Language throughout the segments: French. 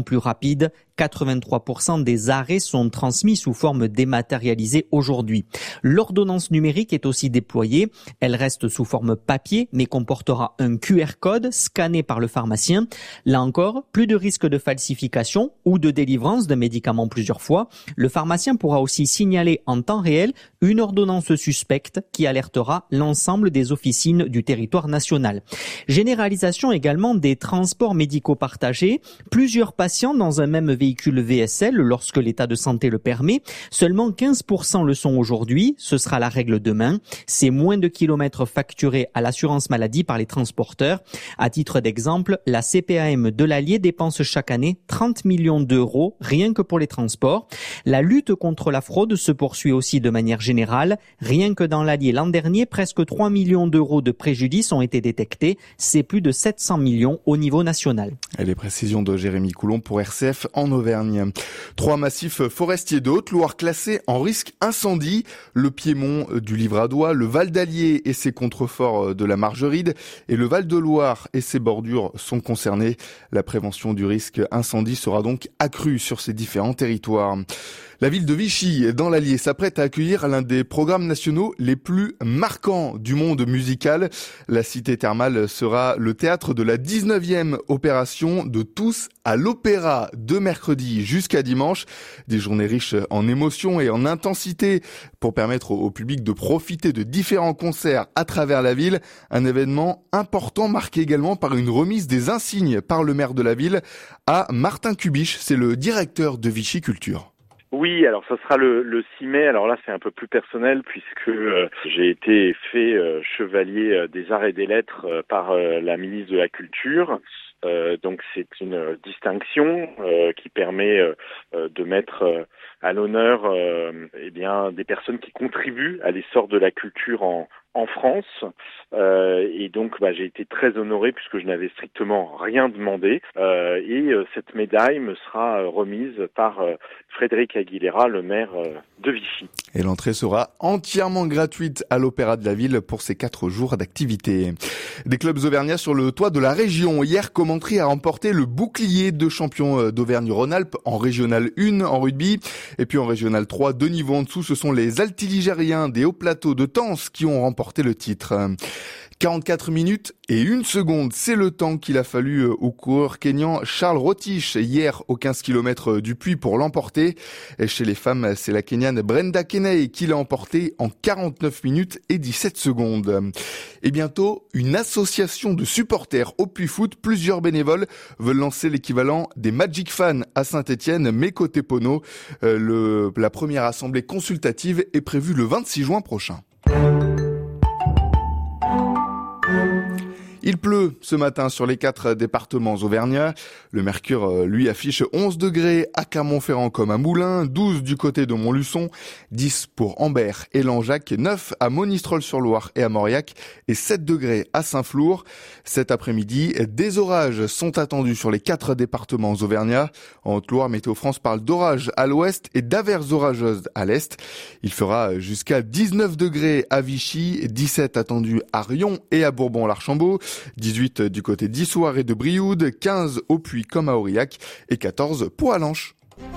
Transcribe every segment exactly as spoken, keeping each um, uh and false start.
plus rapide. quatre-vingt-trois pour cent des arrêts sont transmis sous forme dématérialisée aujourd'hui. L'ordonnance numérique est aussi déployée. Elle reste sous forme papier, mais comportera un Q R code scanné par le pharmacien. Là encore, plus de risque de falsification ou de délivrance d'un médicament plusieurs fois. Le pharmacien pourra aussi signaler en temps réel une ordonnance suspecte qui alertera l'ensemble des officines du territoire national. Généralisation également des transports médicaux partagés. Plusieurs patients dans un même véhicule V S L lorsque l'état de santé le permet. Seulement quinze pour cent le sont aujourd'hui. Ce sera la règle demain. C'est moins de kilomètres facturés à l'assurance maladie par les transporteurs. À titre d'exemple, la C P A M de l'Allier dépense chaque année trente millions d'euros rien que pour les transports. La lutte contre la fraude se poursuit aussi de manière générale. Rien que dans l'Allier l'an dernier, presque trois millions d'euros de préjudices ont été détectés. C'est plus de sept cents millions au niveau national. Et les précisions de Jérémy Coulon pour R C F en Auvergne. Trois massifs forestiers de Haute-Loire classés en risque incendie. Le Piémont du Livradois, le Val d'Allier et ses contreforts de la Margeride et le Val de Loire et ses bordures sont concernés. La prévention du risque incendie sera donc accrue sur ces différents territoires. La ville de Vichy, dans l'Allier, s'apprête à accueillir l'un des programmes nationaux les plus marquants du monde musical. La cité thermale sera le théâtre de la dix-neuvième opération de Tous à l'Opéra, de mercredi jusqu'à dimanche. Des journées riches en émotions et en intensité pour permettre au public de profiter de différents concerts à travers la ville. Un événement important marqué également par une remise des insignes par le maire de la ville à Martin Kubisch. C'est le directeur de Vichy Culture. Oui, alors ça sera le, le six mai. Alors là, c'est un peu plus personnel puisque euh, j'ai été fait euh, chevalier euh, des arts et des lettres euh, par euh, la ministre de la Culture. Euh, donc c'est une euh, distinction euh, qui permet euh, euh, de mettre euh, à l'honneur euh, eh bien des personnes qui contribuent à l'essor de la culture en en France, euh, et donc bah, j'ai été très honoré puisque je n'avais strictement rien demandé, euh, et euh, cette médaille me sera euh, remise par euh, Frédéric Aguilera, le maire euh, de Vichy. Et l'entrée sera entièrement gratuite à l'Opéra de la Ville pour ces quatre jours d'activité. Des clubs auvergnats sur le toit de la région. Hier, Commentry a remporté le bouclier de champion d'Auvergne-Rhône-Alpes en Régional un en rugby, et puis en Régional trois, deux niveaux en dessous, ce sont les Altiligériens des hauts plateaux de Tence qui ont remporté porter le titre. quarante-quatre minutes et une seconde, c'est le temps qu'il a fallu au coureur kényan Charles Rotich hier au quinze kilomètres du Puy pour l'emporter. Et chez les femmes, c'est la Kenyane Brenda Kenay qui l'a emporté en quarante-neuf minutes et dix-sept secondes. Et bientôt, une association de supporters au Puy Foot, plusieurs bénévoles veulent lancer l'équivalent des Magic Fans à Saint-Étienne, mais côté Pono. Euh, le, la première assemblée consultative est prévue le vingt-six juin prochain. Il pleut ce matin sur les quatre départements auvergnats. Le mercure, lui, affiche onze degrés à Clermont-Ferrand comme à Moulins, douze du côté de Montluçon, dix pour Ambert et Langeac, neuf à Monistrol-sur-Loire et à Mauriac et sept degrés à Saint-Flour. Cet après-midi, des orages sont attendus sur les quatre départements auvergnats. En Haute-Loire, Météo France parle d'orages à l'ouest et d'averses orageuses à l'est. Il fera jusqu'à dix-neuf degrés à Vichy, dix-sept attendus à Riom et à Bourbon-l'Archambault, dix-huit du côté d'Issoire et de Brioude, quinze au Puy comme à Aurillac et quatorze pour Allanche.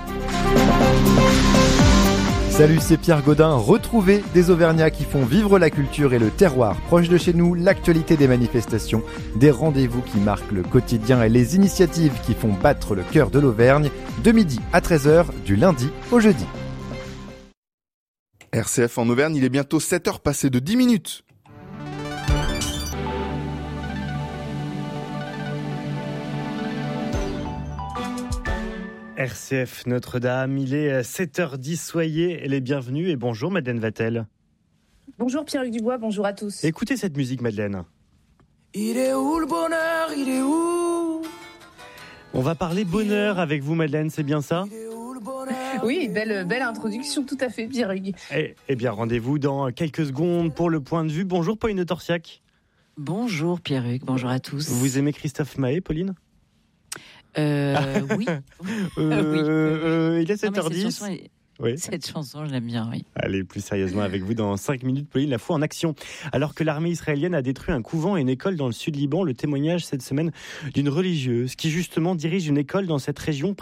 Salut, c'est Pierre Gaudin. Retrouvez des Auvergnats qui font vivre la culture et le terroir proche de chez nous, l'actualité des manifestations, des rendez-vous qui marquent le quotidien et les initiatives qui font battre le cœur de l'Auvergne, de midi à treize heures, du lundi au jeudi. R C F en Auvergne, il est bientôt sept heures passées de dix minutes. R C F Notre-Dame, il est sept heures dix, soyez les bienvenus et bonjour Madeleine Vatel. Bonjour Pierre-Luc Dubois, bonjour à tous. Écoutez cette musique Madeleine. Il est où le bonheur, il est où? On va parler bonheur avec vous Madeleine, c'est bien ça? Oui, belle, belle introduction, tout à fait Pierre-Luc. Eh, eh bien rendez-vous dans quelques secondes pour le point de vue. Bonjour Pauline Torsiac. Bonjour Pierre-Luc, bonjour à tous. Vous aimez Christophe Maé, Pauline? Euh, oui. euh, oui. Euh, il est sept heures dix. Non, Oui. Cette chanson, je l'aime bien, oui. Allez, plus sérieusement avec vous dans cinq minutes, Pauline, la foi en action. Alors que l'armée israélienne a détruit un couvent et une école dans le sud Liban, le témoignage cette semaine d'une religieuse qui justement dirige une école dans cette région